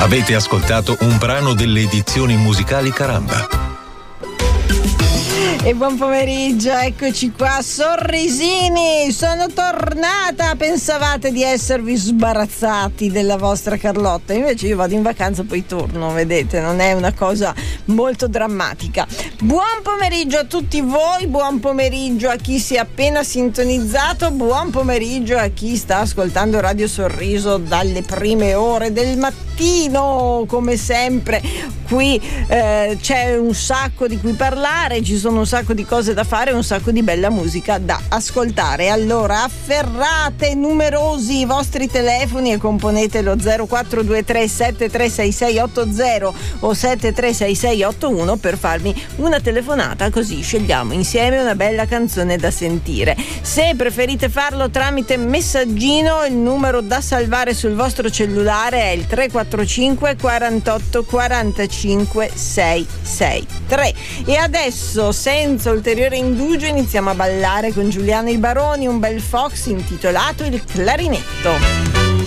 Avete ascoltato un brano delle edizioni musicali Caramba. E buon pomeriggio, eccoci qua, sorrisini, sono tornata. Pensavate di esservi sbarazzati della vostra Carlotta, invece io vado in vacanza poi torno, vedete, non è una cosa molto drammatica. Buon pomeriggio a tutti voi, buon pomeriggio a chi si è appena sintonizzato, buon pomeriggio a chi sta ascoltando Radio Sorriso dalle prime ore del mattino. Come sempre qui c'è un sacco di cui parlare, ci sono un sacco di cose da fare, un sacco di bella musica da ascoltare. Allora afferrate numerosi i vostri telefoni e componete lo 0423 736680 o 736681 per farmi una telefonata, così scegliamo insieme una bella canzone da sentire. Se preferite farlo tramite messaggino, il numero da salvare sul vostro cellulare è il 345 48 45 663. E adesso, senza ulteriore indugio, iniziamo a ballare con Giuliano I Baroni un bel fox intitolato Il Clarinetto.